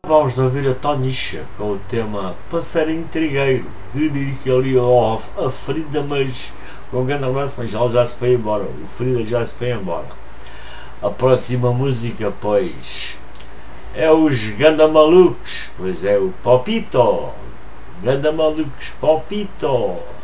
Vamos ouvir a Tonisha com o tema Passarinho Trigueiro, que disse ali a Frida, mas com um grande abraço, mas ela já se foi embora, o Frida já se foi embora. A próxima música, pois, é os Gandamalucos, pois é o Palpito, Gandamalucos Palpito.